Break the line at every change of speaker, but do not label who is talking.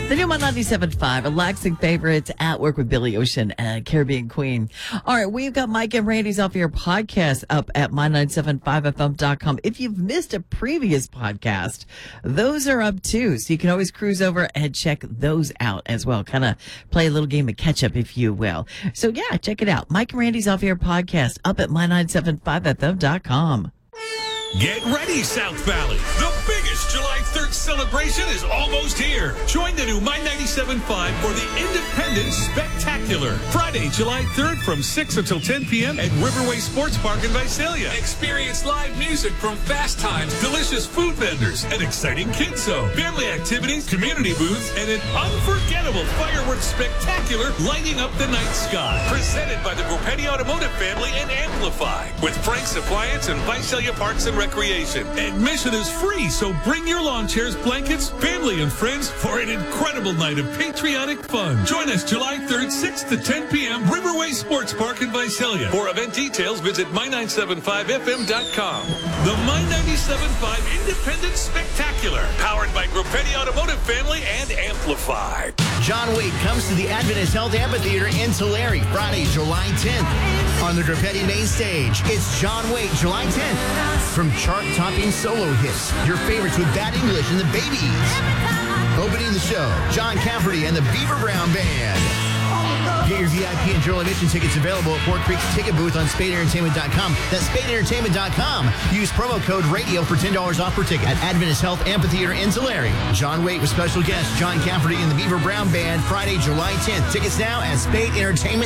The new 97.5, relaxing favorites at work with Billy Ocean and Caribbean Queen. All right, we've got Mike and Randy's Off Your podcast up at my975fm.com. If you've missed a previous podcast, those are up too. So you can always cruise over and check those out as well. Kind of play a little game of catch up, if you will. So yeah, check it out. Mike and Randy's Off Your podcast up at my975fm.com.
Get ready, South Valley. The biggest July 3rd celebration is almost here. Join the new My 97.5 for the Independence Spectacular. Friday, July 3rd from 6 until 10 p.m. at Riverway Sports Park in Visalia. Experience live music from Fast Times, delicious food vendors, an exciting kids zone, family activities, community booths, and an unforgettable fireworks spectacular lighting up the night sky. Presented by the Grupetti Automotive family and Amplify. With Frank's Appliance and Visalia Parks and Recreation. Admission is free, so bring your lawn chairs, blankets, family, and friends for an incredible night of patriotic fun. Join us July 3rd, 6 to 10 p.m. Riverway Sports Park in Visalia. For event details, visit my975fm.com. The My97.5 Independence Spectacular, powered by Grupetti Automotive Family and Amplify.
John Waite comes to the Adventist Health Amphitheater in Tulare, Friday, July 10th. On the Grupetti main stage, it's John Waite, July 10th. From chart-topping solo hits, your favorites with Bad English and the Babies. Opening the show, John Cafferty and the Beaver Brown Band. Get your VIP and general admission tickets available at Fort Creek's ticket booth on SpadeEntertainment.com. That's SpadeEntertainment.com. Use promo code RADIO for $10 off per ticket at Adventist Health Amphitheater in Tulare. John Waite with special guest John Cafferty and the Beaver Brown Band, Friday, July 10th. Tickets now at SpadeEntertainment.com.